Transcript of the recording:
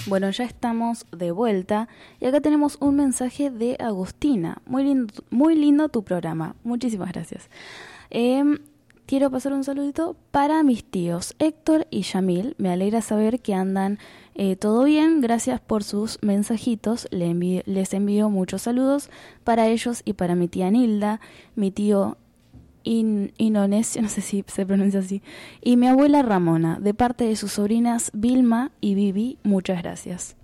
Bueno, ya estamos de vuelta y acá tenemos un mensaje de Agustina. Muy lindo tu programa. Muchísimas gracias. Quiero pasar un saludito para mis tíos Héctor y Yamil. Me alegra saber que andan todo bien. Gracias por sus mensajitos. Les envío muchos saludos para ellos y para mi tía Nilda, mi tío Inonesio, no sé si se pronuncia así, y mi abuela Ramona, de parte de sus sobrinas Vilma y Vivi. Muchas gracias.